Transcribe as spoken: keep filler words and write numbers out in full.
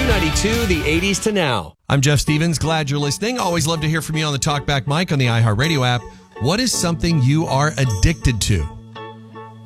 Q ninety-two, the eighties to now. I'm Jeff Stevens. Glad you're listening. Always love to hear from you on the Talkback mic on the iHeartRadio app. What is something you are addicted to?